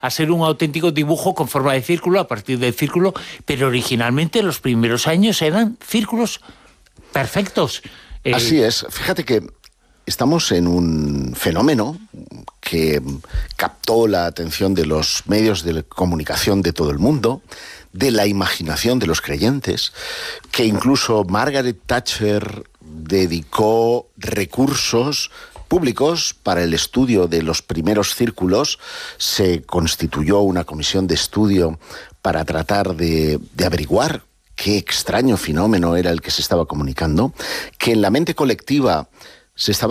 a ser un auténtico dibujo con forma de círculo a partir del círculo, pero originalmente los primeros años eran círculos perfectos. Así es. Fíjate que estamos en un fenómeno que captó la atención de los medios de comunicación de todo el mundo, de la imaginación de los creyentes, que incluso Margaret Thatcher dedicó recursos públicos para el estudio de los primeros círculos. Se constituyó una comisión de estudio para tratar de averiguar qué extraño fenómeno era el que se estaba comunicando, que en la mente colectiva se estaba